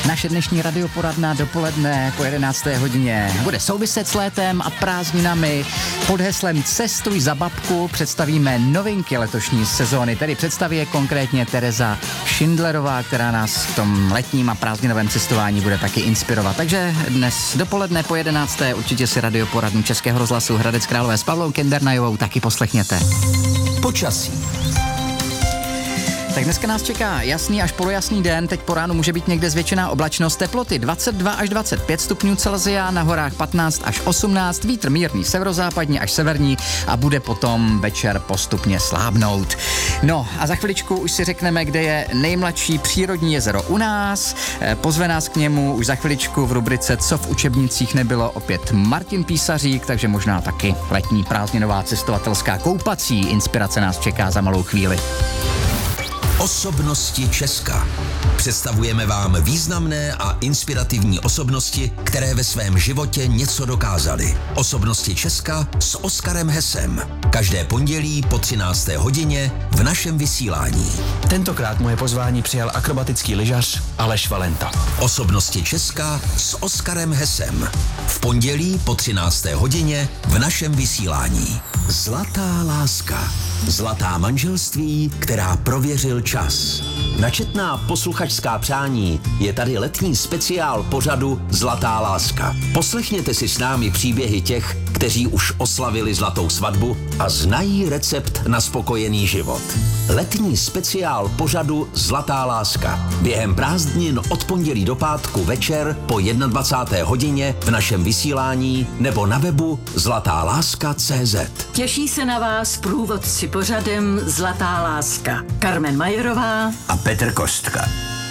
Naše dnešní radioporadna dopoledne po 11. hodině bude souviset s létem a prázdninami. Pod heslem Cestuj za babku představíme novinky letošní sezóny, tedy představí je konkrétně Tereza Schindlerová, která nás v tom letním a prázdninovém cestování bude taky inspirovat. Takže dnes dopoledne po 11. určitě si radioporadnu Českého rozhlasu Hradec Králové s Pavlou Kendernajovou taky poslechněte. Počasí. Tak dneska nás čeká jasný až polojasný den, teď po ránu může být někde zvětšená oblačnost, teploty 22 až 25 stupňů Celsia, na horách 15 až 18, vítr mírný severozápadní až severní a bude potom večer postupně slábnout. No a za chviličku už si řekneme, kde je nejmladší přírodní jezero u nás, pozve nás k němu už za chviličku v rubrice Co v učebnicích nebylo opět Martin Písařík, takže možná taky letní prázdninová cestovatelská koupací inspirace nás čeká za malou chvíli. Osobnosti Česka. Představujeme vám významné a inspirativní osobnosti, které ve svém životě něco dokázaly. Osobnosti Česka s Oskarem Hesem. Každé pondělí po 13. hodině v našem vysílání. Tentokrát moje pozvání přijal akrobatický lyžař Aleš Valenta. Osobnosti Česka s Oskarem Hesem. V pondělí po 13. hodině v našem vysílání. Zlatá láska. Zlatá manželství, která prověřil čas. Načetná posluchačská přání je tady letní speciál pořadu Zlatá láska. Poslechněte si s námi příběhy těch, kteří už oslavili zlatou svatbu a znají recept na spokojený život. Letní speciál pořadu Zlatá láska. Během prázdnin od pondělí do pátku večer po 21. hodině v našem vysílání nebo na webu zlatáláska.cz. Těší se na vás průvodci pořadem Zlatá láska. Carmen Majerová a Petr Kostka.